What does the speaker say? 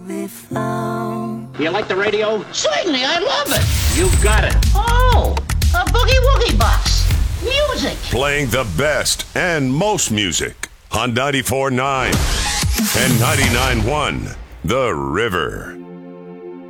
be found. You like the radio? Certainly, I love it. You got it. Oh, a boogie woogie box. Music. Playing the best and most music on 94.9 and 99.1 The River.